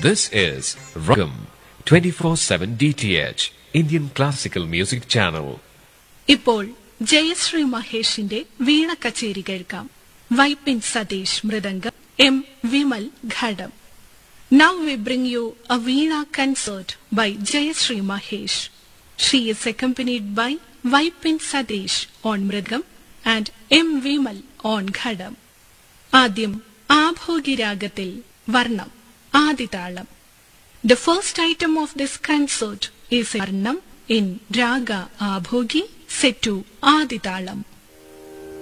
This is Ragam 24/7 DTH Indian Classical Music Channel. ഇപ്പോൾ ജയശ്രീ മഹേഷിന്റെ വീണ കച്ചേരി കേൾക്കാം. Vypin Satheesh mridangam, M Vimal ghatam. Now we bring you a Veena concert by Jayashree Mahesh. She is accompanied by Vaipin Sadish on Mridgam and M. Vimal on Ghadam. ആദ്യം ആഭോഗി രാഗത്തിൽ വർണം ആദിതാളം. The first item of this concert is Varnam in Raga Abhogi set to Aditalam.